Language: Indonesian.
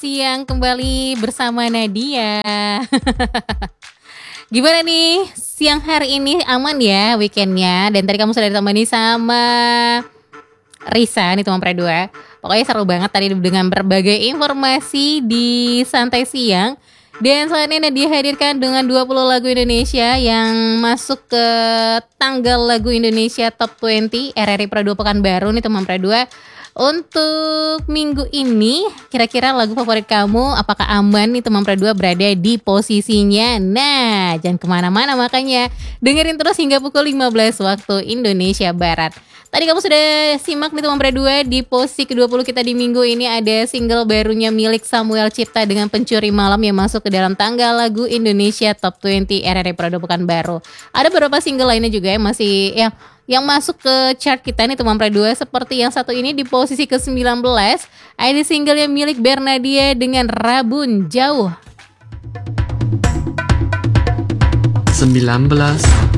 siang kembali bersama Nadia. Gimana nih siang hari ini, aman ya weekendnya? Dan tadi kamu sudah ditemani sama Risa nih teman Pre2. Pokoknya seru banget tadi dengan berbagai informasi di Santai Siang. Dan selanjutnya Nadia hadirkan dengan 20 lagu Indonesia yang masuk ke tanggal lagu Indonesia Top 20 RRI Pro 2 Pekanbaru nih teman Pre2. Untuk minggu ini, kira-kira lagu favorit kamu apakah aman nih teman Pre2 berada di posisinya? Nah, jangan kemana-mana makanya dengerin terus hingga pukul 15 waktu Indonesia Barat. Tadi kamu sudah simak nih teman Pre2 di posisi ke-20 kita di minggu ini ada single barunya milik Samuel Cipta dengan Pencuri Malam yang masuk ke dalam tanggal lagu Indonesia Top 20 RRI Pro 2 Pekanbaru. Ada beberapa single lainnya juga yang masih yang masuk ke chart kita nih teman Pre2, seperti yang satu ini di posisi ke-19 ada single yang milik Bernadia dengan Rabun Jauh. 19